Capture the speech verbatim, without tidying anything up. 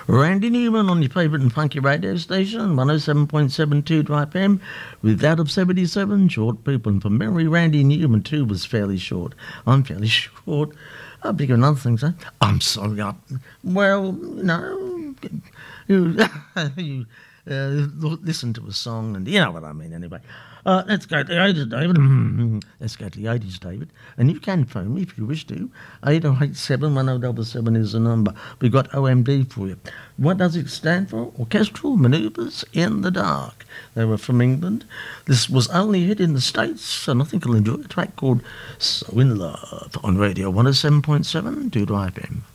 Randy Newman on your favourite and funky radio station, one oh seven point seven two to F M, with that of seventy-seven short people. And from memory, Randy Newman too was fairly short. I'm fairly short. I'll think of another thing, so I'm sorry. I, well, no, you, you uh, listen to a song, and you know what I mean. Anyway, uh, let's go to the eighties, David. Let's go to the eighties, David. And you can phone me if you wish to. eight oh eight seven, one oh seven seven is the number. We've got O M D for you. What does it stand for? Orchestral Manoeuvres in the Dark. They were from England. This was only hit in the States, and I think you'll enjoy a track called So In Love on Radio one oh seven point seven, two to F M.